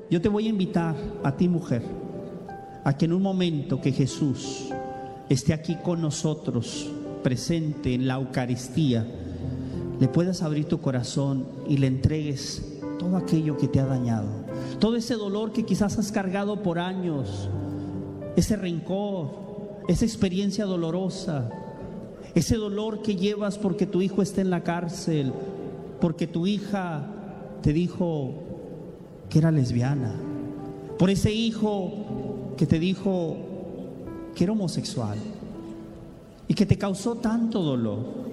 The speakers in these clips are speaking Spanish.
yo te voy a invitar a ti, mujer, a que en un momento que Jesús esté aquí con nosotros, presente en la Eucaristía, le puedas abrir tu corazón y le entregues todo aquello que te ha dañado, todo ese dolor que quizás has cargado por años, ese rencor, esa experiencia dolorosa, ese dolor que llevas porque tu hijo está en la cárcel, porque tu hija te dijo que era lesbiana, por ese hijo que te dijo que era homosexual y que te causó tanto dolor.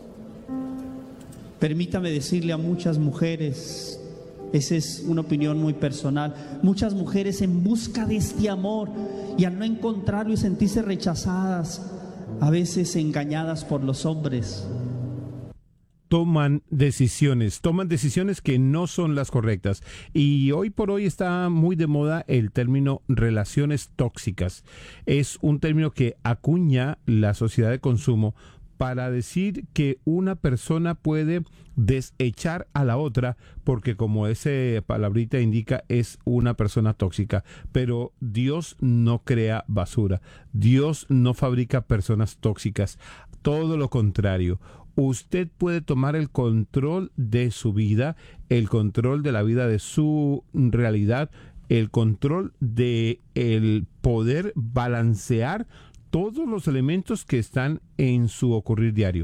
Permítame decirle a muchas mujeres, esa es una opinión muy personal, muchas mujeres en busca de este amor y al no encontrarlo y sentirse rechazadas, a veces engañadas por los hombres, toman decisiones que no son las correctas. Y hoy por hoy está muy de moda el término relaciones tóxicas. Es un término que acuña la sociedad de consumo para decir que una persona puede desechar a la otra porque, como esa palabrita indica, es una persona tóxica. Pero Dios no crea basura. Dios no fabrica personas tóxicas. Todo lo contrario. Usted puede tomar el control de su vida, el control de la vida de su realidad, el control de el poder balancear todos los elementos que están en su ocurrir diario.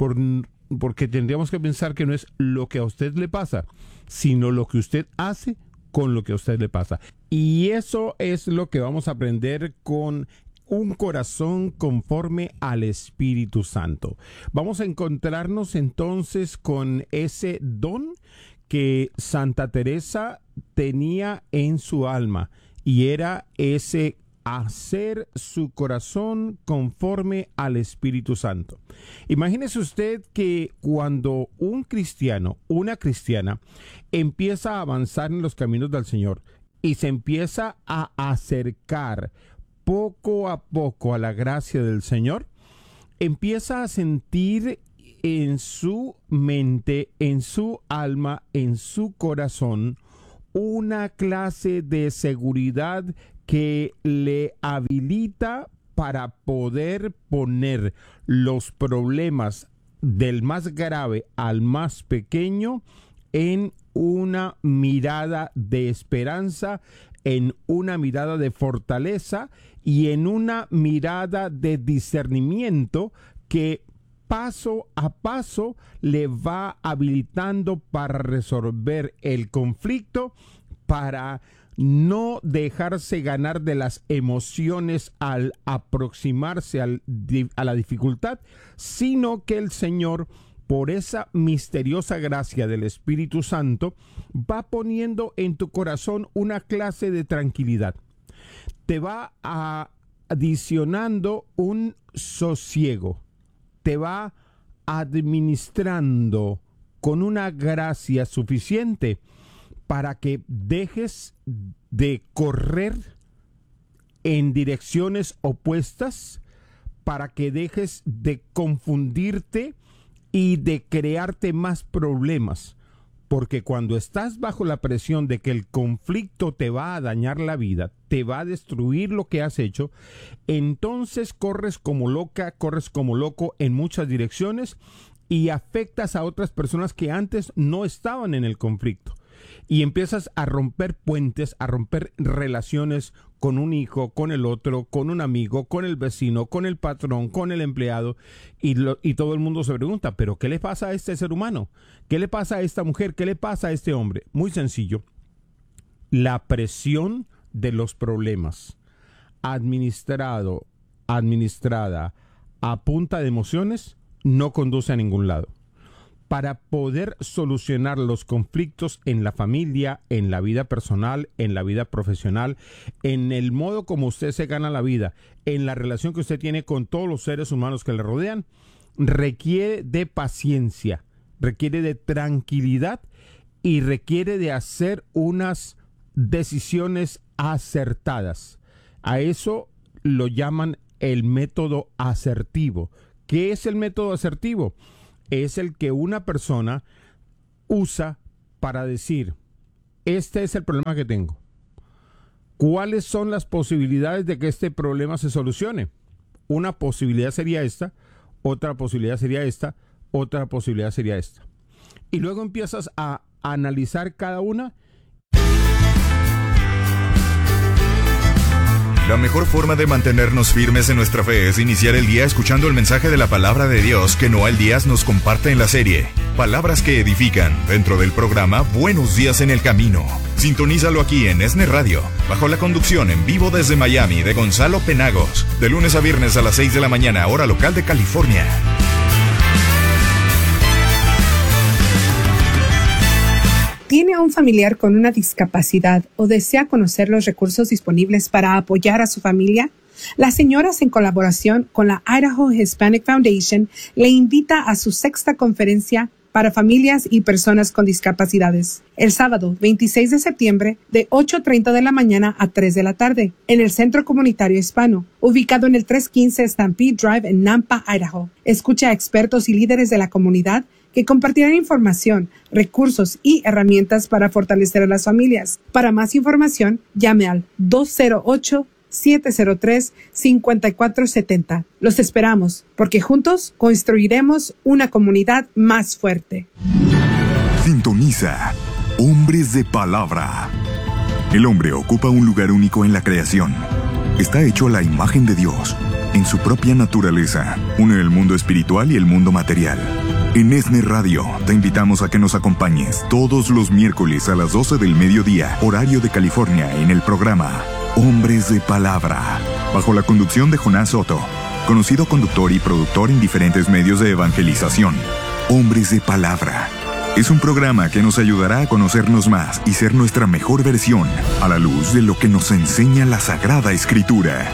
Porque tendríamos que pensar que no es lo que a usted le pasa, sino lo que usted hace con lo que a usted le pasa. Y eso es lo que vamos a aprender con un corazón conforme al Espíritu Santo. Vamos a encontrarnos entonces con ese don que Santa Teresa tenía en su alma, y era ese hacer su corazón conforme al Espíritu Santo. Imagínese usted que cuando un cristiano, una cristiana, empieza a avanzar en los caminos del Señor y se empieza a acercar poco a poco a la gracia del Señor, empieza a sentir en su mente, en su alma, en su corazón, una clase de seguridad que le habilita para poder poner los problemas del más grave al más pequeño en una mirada de esperanza, en una mirada de fortaleza y en una mirada de discernimiento que paso a paso le va habilitando para resolver el conflicto, para no dejarse ganar de las emociones al aproximarse a la dificultad, sino que el Señor, por esa misteriosa gracia del Espíritu Santo, va poniendo en tu corazón una clase de tranquilidad. Te va adicionando un sosiego, te va administrando con una gracia suficiente para que dejes de correr en direcciones opuestas, para que dejes de confundirte y de crearte más problemas. Porque cuando estás bajo la presión de que el conflicto te va a dañar la vida, te va a destruir lo que has hecho, entonces corres como loca, corres como loco en muchas direcciones y afectas a otras personas que antes no estaban en el conflicto. Y empiezas a romper puentes, a romper relaciones con un hijo, con el otro, con un amigo, con el vecino, con el patrón, con el empleado, y todo el mundo se pregunta, ¿pero qué le pasa a este ser humano? ¿Qué le pasa a esta mujer? ¿Qué le pasa a este hombre? Muy sencillo. La presión de los problemas administrada a punta de emociones no conduce a ningún lado. Para poder solucionar los conflictos en la familia, en la vida personal, en la vida profesional, en el modo como usted se gana la vida, en la relación que usted tiene con todos los seres humanos que le rodean, requiere de paciencia, requiere de tranquilidad y requiere de hacer unas decisiones acertadas. A eso lo llaman el método asertivo. ¿Qué es el método asertivo? Es el que una persona usa para decir, este es el problema que tengo, ¿cuáles son las posibilidades de que este problema se solucione? Una posibilidad sería esta, otra posibilidad sería esta, otra posibilidad sería esta. Y luego empiezas a analizar cada una. La mejor forma de mantenernos firmes en nuestra fe es iniciar el día escuchando el mensaje de la palabra de Dios que Noel Díaz nos comparte en la serie Palabras que Edifican, dentro del programa Buenos Días en el Camino. Sintonízalo aquí en ESNE Radio, bajo la conducción en vivo desde Miami de Gonzalo Penagos, de lunes a viernes a las 6 de la mañana, hora local de California. ¿Tiene a un familiar con una discapacidad o desea conocer los recursos disponibles para apoyar a su familia? Las señoras, en colaboración con la Idaho Hispanic Foundation, le invita a su 6ª conferencia para familias y personas con discapacidades, el sábado 26 de septiembre de 8:30 de la mañana a 3 de la tarde, en el Centro Comunitario Hispano, ubicado en el 315 Stampede Drive en Nampa, Idaho. Escucha a expertos y líderes de la comunidad que compartirán información, recursos y herramientas para fortalecer a las familias. Para más información, llame al 208-703-5470. Los esperamos, porque juntos construiremos una comunidad más fuerte. Sintoniza Hombres de Palabra. El hombre ocupa un lugar único en la creación. Está hecho a la imagen de Dios. En su propia naturaleza, une el mundo espiritual y el mundo material. En ESNE Radio te invitamos a que nos acompañes todos los miércoles a las 12 del mediodía, horario de California, en el programa Hombres de Palabra, bajo la conducción de Jonás Soto, conocido conductor y productor en diferentes medios de evangelización. Hombres de Palabra es un programa que nos ayudará a conocernos más y ser nuestra mejor versión a la luz de lo que nos enseña la Sagrada Escritura.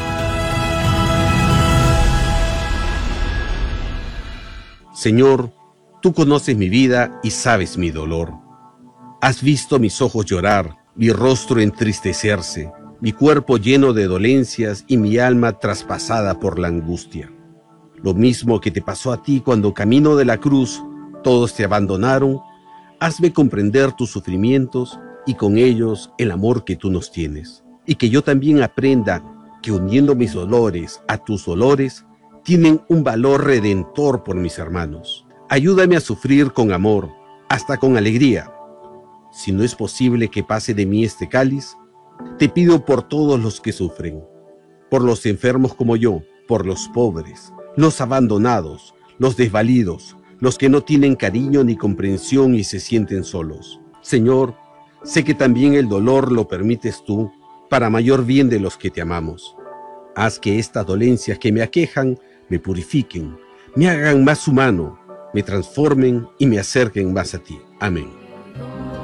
Señor, tú conoces mi vida y sabes mi dolor. Has visto mis ojos llorar, mi rostro entristecerse, mi cuerpo lleno de dolencias y mi alma traspasada por la angustia. Lo mismo que te pasó a ti cuando camino de la cruz, todos te abandonaron. Hazme comprender tus sufrimientos y con ellos el amor que tú nos tienes. Y que yo también aprenda que uniendo mis dolores a tus dolores, tienen un valor redentor por mis hermanos. Ayúdame a sufrir con amor, hasta con alegría. Si no es posible que pase de mí este cáliz, te pido por todos los que sufren, por los enfermos como yo, por los pobres, los abandonados, los desvalidos, los que no tienen cariño ni comprensión y se sienten solos. Señor, sé que también el dolor lo permites tú, para mayor bien de los que te amamos. Haz que estas dolencias que me aquejan me purifiquen, me hagan más humano, me transformen y me acerquen más a ti. Amén.